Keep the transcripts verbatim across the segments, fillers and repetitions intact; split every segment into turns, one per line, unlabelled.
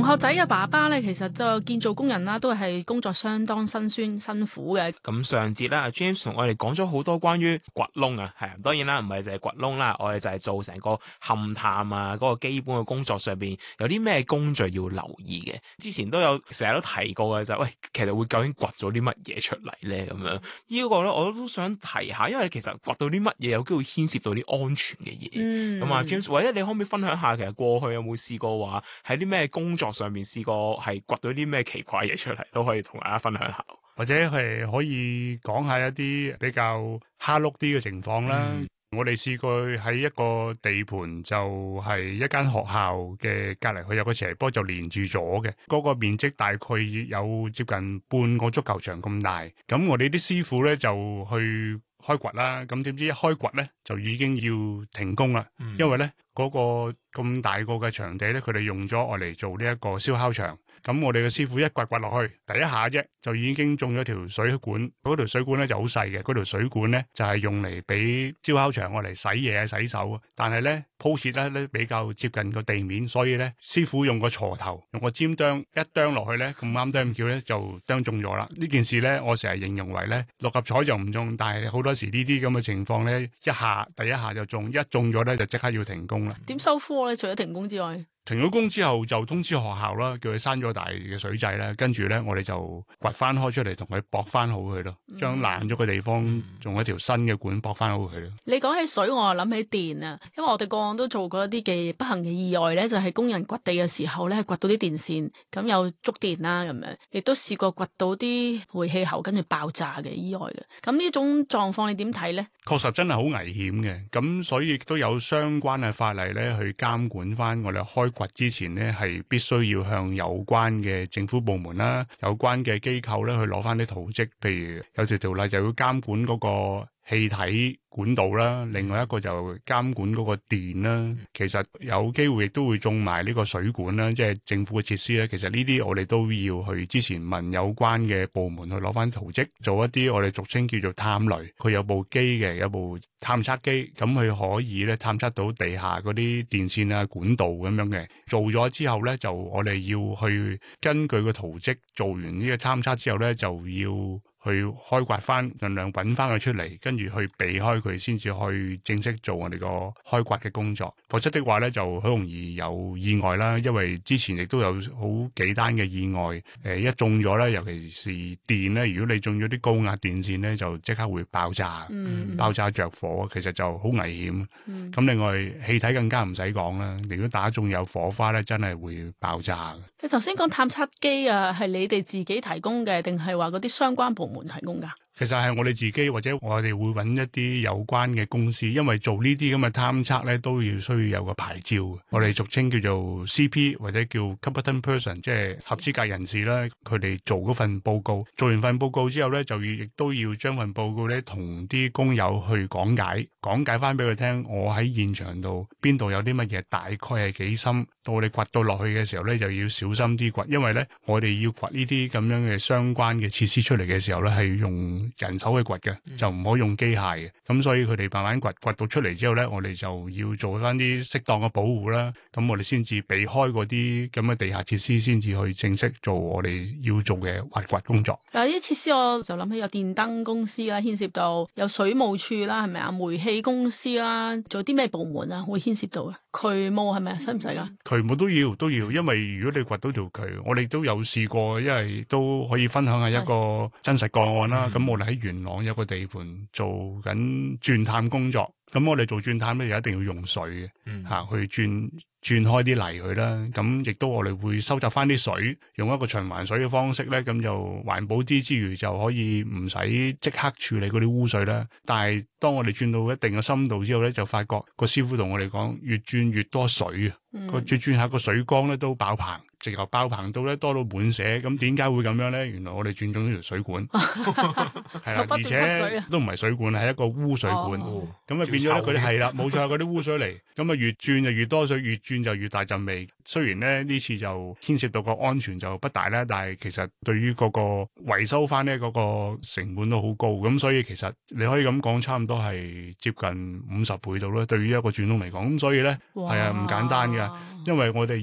同學仔嘅爸爸咧，其實就建造工人啦，都係工作相當辛酸辛苦嘅。
咁上節啦 ，James 同我哋講咗好多關於掘窿啊，係啊，當然啦，唔係淨係掘窿啦，我哋就係做成個勘探啊，嗰、那個基本嘅工作上邊有啲咩工序要留意嘅。之前都有成日都提過嘅就係、是，喂，其實會究竟掘咗啲乜嘢出嚟咧？咁樣、這個、呢個咧，我都想提下，因為其實掘到啲乜嘢有機會牽涉到啲安全嘅嘢。咁啊、嗯、，James，或者你可唔可以分享下，其實過去有冇試過話喺啲咩工作上面試過係掘到啲咩奇怪嘢出嚟，都可以同大家分享下。
或者係可以講下一啲比較蝦碌啲嘅情況啦。嗯、我哋試過喺一個地盤，就係一間學校嘅隔籬，佢有個斜坡就連住咗嘅，嗰、那個面積大概有接近半個足球場咁大。咁我哋啲師傅咧就去開掘啦，咁點知一開掘咧就已經要停工啦，嗯、因為咧嗰、那個咁大個嘅場地咧，佢哋用咗我嚟做呢一個燒烤場。咁我哋嘅師傅一掘掘落去，第一下啫就已經中咗條水管。嗰條水管咧就好細嘅，嗰條水管咧就係用嚟俾燒烤場我嚟洗嘢洗手。但係咧鋪設咧咧比較接近個地面，所以咧師傅用個鋤頭用個尖釘一釘落去咧，咁啱釘咁巧咧就釘中咗啦。呢件事咧我成日形容為咧六合彩就唔中，但係好多時呢啲咁嘅情況咧一下第一下就中，一中咗咧就即刻要停工啦。
點收科咧？除咗停工之外？
停咗工之後就通知學校啦，叫佢閂咗大嘅水掣啦，跟住咧我哋就掘翻開出嚟，同佢駁翻好佢咯，將爛咗嘅地方用一條新嘅管駁翻好佢咯。
你講起水，我又諗起電啊，因為我哋個案都做過一啲嘅不幸嘅意外咧，就係、是、工人掘地嘅時候咧，掘到啲電線，咁有觸電啦咁樣，亦都試過掘到啲煤氣喉跟住爆炸嘅意外嘅。咁呢種狀況你點睇咧？
確實真係好危險嘅，咁所以亦都有相關嘅法例咧去監管翻我哋開掘之前呢，係必須要向有關嘅政府部門啦、有關嘅機構咧去攞翻啲圖則，譬如有條條例就要監管嗰個氣體管道啦，另外一個就監管嗰個電啦。其實有機會亦都會種埋呢個水管啦，即係政府嘅設施咧。其實呢啲我哋都要去之前問有關嘅部門去攞翻圖則，做一啲我哋俗稱叫做探雷。佢有部機嘅，有部探測機，咁佢可以咧探測到地下嗰啲電線啊、管道咁樣嘅。做咗之後咧，就我哋要去根據個圖則做完呢個探測之後咧，就要去開掘翻，盡量揾翻佢出嚟，跟住去避開佢，先至去正式做我哋個開掘嘅工作。否則的話咧，就好容易有意外啦。因為之前亦都有好幾單嘅意外，誒、呃、一中咗咧，尤其是電咧，如果你中咗啲高壓電線咧，就即刻會爆炸，嗯、爆炸着火，其實就好危險。咁、嗯、另外氣體更加唔使講啦，如果打中有火花咧，真係會爆炸。
你頭先講探測機啊，係你哋自己提供嘅，定係話嗰啲相關部門提供㗎？
其實係我哋自己，或者我哋會揾一啲有關嘅公司，因為做呢啲咁嘅探測咧，都要需要有個牌照。我哋俗稱叫做 C P 或者叫 competent person， 即係合資格人士啦。佢哋做嗰份報告，做完份報告之後咧，就要亦都要將份報告咧同啲工友去講解，講解翻俾佢聽。我喺現場度邊度有啲乜嘢，大概係幾深。到我哋掘到落去嘅時候咧，就要小心啲掘，因為咧我哋要掘呢啲咁樣嘅相關嘅設施出嚟嘅時候咧，係用人手去掘嘅，就唔可以用機械嘅。咁所以佢哋慢慢掘，掘到出嚟之後咧，我哋就要做翻啲適當嘅保護啦。咁我哋先至避開嗰啲咁嘅地下設施，先至去正式做我哋要做嘅挖掘工作。
有啲設施我就諗起有電燈公司啦，牽涉到有水務處啦，係咪啊？煤氣公司啦，做啲咩部門啊會牽涉到啊？渠務係咪啊？使唔使噶？
渠務都要都要，因為如果你掘到條渠，我哋都有試過，因為都可以分享下一個真實個案啦。咁、嗯、我哋喺元朗有個地盤做緊鑽探工作，咁我哋做鑽探咧就一定要用水嘅，吓、嗯啊、去鑽。轉開啲泥佢啦，咁亦都我哋會收集翻啲水，用一個循環水嘅方式咧，咁就環保啲之餘，就可以唔使即刻處理嗰啲污水啦。但係當我哋轉到一定嘅深度之後咧，就發覺個師傅同我哋講，越轉越多水啊，個轉轉下個水缸咧都爆棚，直頭爆棚到咧多到滿瀉。咁點解會咁樣咧？原來我哋轉中咗條水管，係啦，而且都唔係水管，係一個污水管。咁啊、哦、變咗咧，佢哋係啦，冇錯，嗰啲污水嚟，咁啊越轉就越多水，越轉就越大陣味。雖然咧呢次就牽涉到個安全就不大啦，但係其實對於嗰個維修翻咧嗰個成本都好高。咁所以其實你可以咁講，差唔多係接近五十倍度啦。對於一個鑽窿嚟講，咁所以咧係啊唔簡單嘅，因為我哋要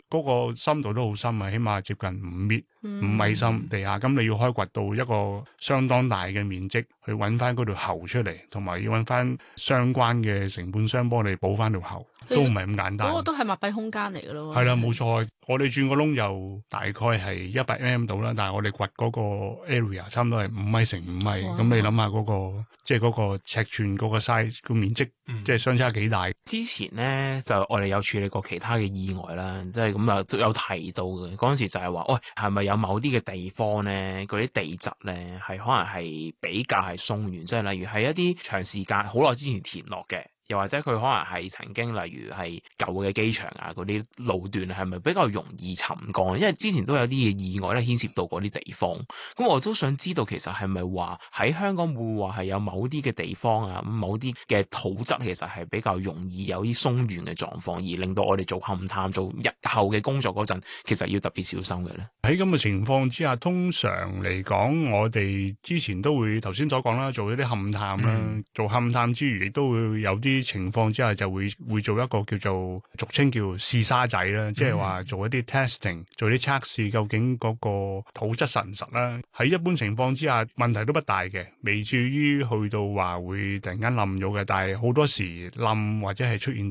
嗰個深度都好深啊，起碼接近五米
嗯
五米深地下。咁你要開掘到一個相當大嘅面積去揾翻嗰條喉出嚟，同埋要揾翻相關嘅承辦商幫你補翻條喉，
其實
都唔係咁簡單。
嗰個都係密閉空間嚟嘅咯。
係啦，
其實
冇錯。我哋轉個窿又大概係一百 mm 度啦，但係我哋掘嗰個 area 差唔多係五米乘五米。咁你諗下嗰個即係嗰個尺寸嗰個 size 個面積，
嗯
即係相差幾大。
之前咧就我哋有處理過其他嘅意外啦，即係咁啊都有提到嘅。嗰陣時就係話，喂，係咪有某啲嘅地方咧，嗰啲地質咧係可能係比較係鬆軟，即係例如係一啲長時間好耐之前填落嘅。又或者佢可能係曾經，例如係舊嘅機場啊，嗰啲路段係咪比較容易沉降？因為之前都有啲嘅意外咧牽涉到嗰啲地方。咁我都想知道，其實係咪話喺香港會話係有某啲嘅地方啊，某啲嘅土質其實係比較容易有啲鬆軟嘅狀況，而令到我哋做勘探、做日後嘅工作嗰陣，其實要特別小心嘅咧。
喺咁嘅情況之下，通常嚟講，我哋之前都會頭先所講啦，做一啲勘探啦，嗯、做勘探之餘，亦都會有啲情況之下就會會做一個叫做俗稱叫試沙仔啦，即係話做一啲 testing，做啲測試，究竟嗰個土質實唔實啦。喺一般情況之下，問題都不大嘅，未至於去到話會突然間冧咗嘅。但係好多時冧或者係出現